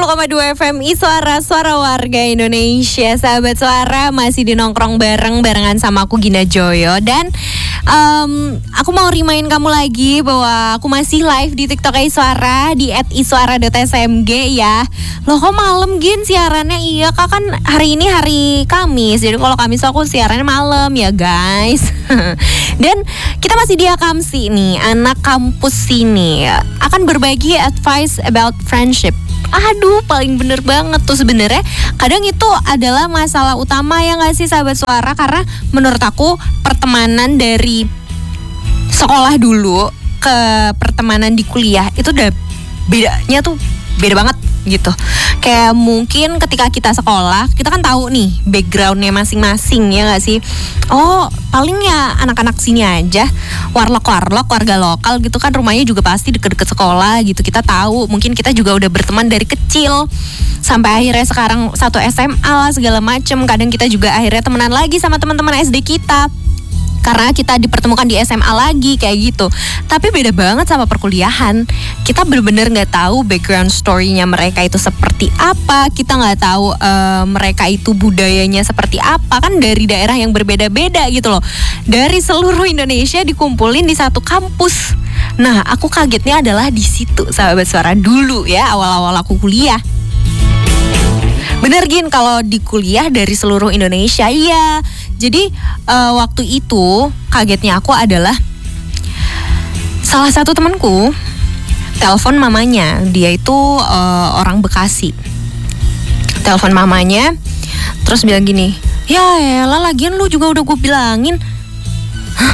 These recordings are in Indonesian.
102,2 FM Suara warga Indonesia. Sahabat Suara, masih di nongkrong barengan sama aku Gina Joyo. Dan aku mau remind kamu lagi bahwa aku masih live di TikTok Suara di @isuara.smg ya. Loh kok malam Gin siarannya? Iya kak, kan hari ini hari Kamis. Jadi kalau Kamis aku siarannya malam ya guys. Dan kita masih di Akamsi nih, anak kampus sini akan berbagi advice about friendship. Aduh, paling bener banget tuh sebenarnya. Kadang itu adalah masalah utama ya nggak sih sahabat Suara? Karena menurut aku pertemanan dari sekolah dulu ke pertemanan di kuliah itu udah bedanya tuh beda banget gitu. Kayak mungkin ketika kita sekolah, kita kan tahu nih backgroundnya masing-masing ya nggak sih? Oh, paling ya anak-anak sini aja, warlock warga lokal gitu kan, rumahnya juga pasti deket-deket sekolah gitu. Kita tahu, mungkin kita juga udah berteman dari kecil sampai akhirnya sekarang satu SMA lah segala macem. Kadang kita juga akhirnya temenan lagi sama teman-teman SD kita karena kita dipertemukan di SMA lagi kayak gitu. Tapi beda banget sama perkuliahan. Kita benar-benar nggak tahu background story-nya mereka itu seperti apa. Kita nggak tahu mereka itu budayanya seperti apa. Kan dari daerah yang berbeda-beda gitu loh. Dari seluruh Indonesia dikumpulin di satu kampus. Nah, aku kagetnya adalah di situ sahabat Suara dulu ya, awal-awal aku kuliah. Bener Gin, kalau di kuliah dari seluruh Indonesia, iya. Jadi waktu itu kagetnya aku adalah salah satu temanku telepon mamanya. Dia itu orang Bekasi. Telepon mamanya, terus bilang gini, ya elah lagian lu juga udah gue bilangin. Hah?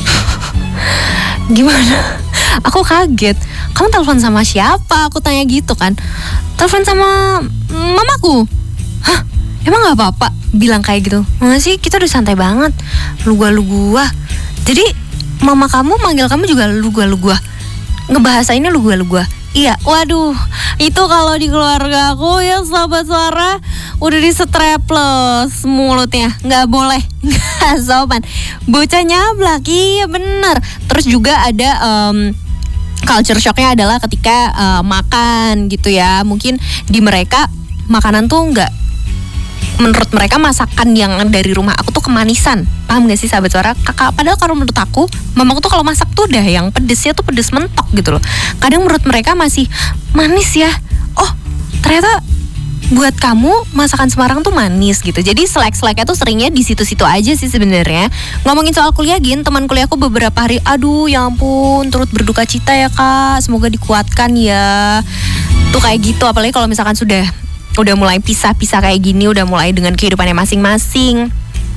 Gimana? Aku kaget. Kamu telepon sama siapa? Aku tanya gitu kan. Telepon sama mamaku. Hah? Emang gak apa-apa bilang kayak gitu? Enggak sih, kita udah santai banget. Lu gua. Jadi mama kamu manggil kamu juga lu gua. Ngebahasainnya lu gua. Iya, waduh. Itu kalau di keluarga aku ya sahabat Suara, udah disetreples mulutnya. Gak boleh, gak sopan. Bocah nyablak, iya bener. Terus juga ada culture shocknya adalah ketika makan gitu ya. Mungkin di mereka makanan tuh menurut mereka masakan yang dari rumah aku tuh kemanisan. Paham gak sih sahabat Suara? Padahal kalau menurut aku, mamaku tuh kalau masak tuh udah yang pedesnya tuh pedes mentok gitu loh. Kadang menurut mereka masih manis ya. Oh, ternyata buat kamu masakan Semarang tuh manis gitu. Jadi selek-seleknya tuh seringnya di situ-situ aja sih sebenarnya. Ngomongin soal kuliah Gin, teman kuliahku beberapa hari, aduh ya ampun, turut berduka cita ya kak. Semoga dikuatkan ya. Tuh kayak gitu, apalagi kalau misalkan udah mulai pisah-pisah kayak gini, udah mulai dengan kehidupannya masing-masing.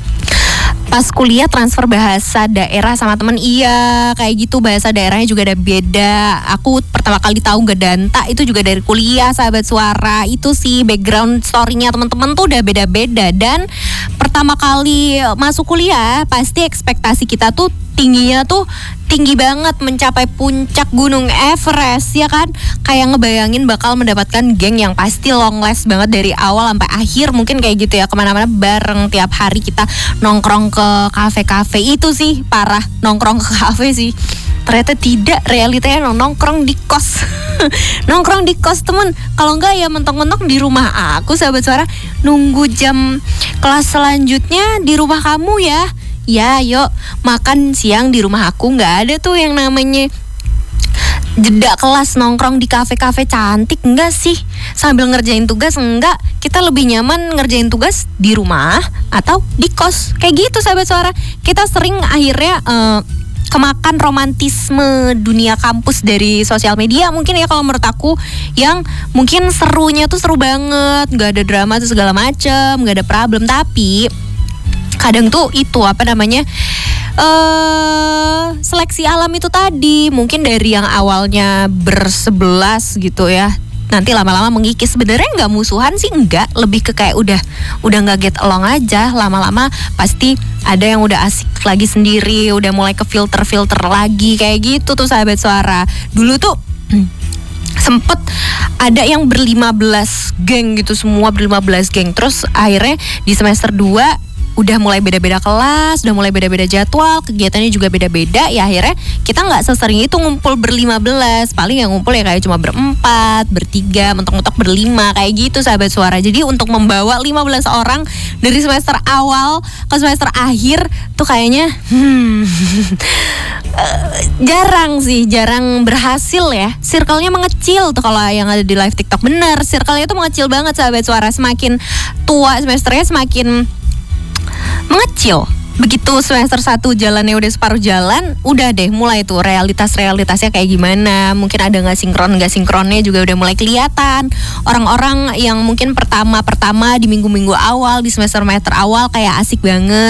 Pas kuliah transfer bahasa daerah sama temen, iya kayak gitu, bahasa daerahnya juga ada beda. Aku pertama kali tahu Gedanta itu juga dari kuliah sahabat Suara. Itu sih background story-nya teman-teman tuh udah beda-beda. Dan pertama kali masuk kuliah pasti ekspektasi kita tuh tingginya tuh tinggi banget, mencapai puncak gunung Everest ya kan. Kayak ngebayangin bakal mendapatkan geng yang pasti long last banget dari awal sampai akhir. Mungkin kayak gitu ya, kemana-mana bareng, tiap hari kita nongkrong ke kafe-kafe. Itu sih parah, nongkrong ke kafe sih. Ternyata tidak, realitanya nongkrong di kos. Nongkrong di kos temen. Kalau enggak ya mentok-mentok di rumah aku sahabat Suara. Nunggu jam kelas selanjutnya di rumah kamu ya. Ya yuk makan siang di rumah aku. Gak ada tuh yang namanya jeda kelas nongkrong di kafe-kafe cantik. Enggak sih, sambil ngerjain tugas enggak. Kita lebih nyaman ngerjain tugas di rumah atau di kos. Kayak gitu sahabat Suara. Kita sering akhirnya kemakan romantisme dunia kampus dari sosial media mungkin ya kalau menurut aku, yang mungkin serunya tuh seru banget, gak ada drama tuh segala macem, gak ada problem. Tapi kadang tuh itu seleksi alam itu tadi, mungkin dari yang awalnya bersebelas gitu ya, nanti lama-lama mengikis. Sebenarnya nggak musuhan sih, enggak, lebih ke kayak udah nggak get along aja. Lama-lama pasti ada yang udah asik lagi sendiri, udah mulai ke filter lagi kayak gitu tuh sahabat Suara. Dulu tuh sempet ada yang ber-15 geng gitu, semua ber-15 geng. Terus akhirnya di semester 2 udah mulai beda-beda kelas, udah mulai beda-beda jadwal, kegiatannya juga beda-beda. Ya akhirnya kita nggak sesering itu ngumpul ber-15. Paling yang ngumpul ya kayak cuma berempat, bertiga, mentok-mentok berlima kayak gitu sahabat suara. Jadi untuk membawa 15 orang dari semester awal ke semester akhir tuh kayaknya jarang berhasil ya. Circle-nya mengecil tuh kalau yang ada di live TikTok. Bener, circle-nya tuh mengecil banget sahabat suara. Semakin tua semesternya semakin mengecil. Begitu semester 1 jalannya udah separuh jalan, udah deh mulai tuh realitasnya kayak gimana. Mungkin ada gak sinkronnya juga udah mulai kelihatan. Orang-orang yang mungkin pertama di minggu-minggu awal, di semester awal kayak asik banget,